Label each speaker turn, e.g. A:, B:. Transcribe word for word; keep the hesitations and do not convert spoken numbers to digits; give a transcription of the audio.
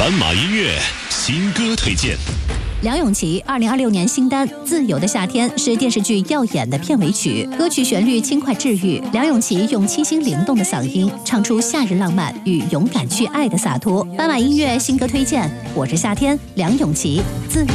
A: 斑马音乐新歌推荐。
B: 梁咏琪二零二六年新单《自由的夏天》是电视剧《耀眼》的片尾曲，歌曲旋律轻快治愈。梁咏琪用清新灵动的嗓音，唱出夏日浪漫与勇敢去爱的洒脱。斑马音乐新歌推荐：我是夏天，梁咏琪，《自由》。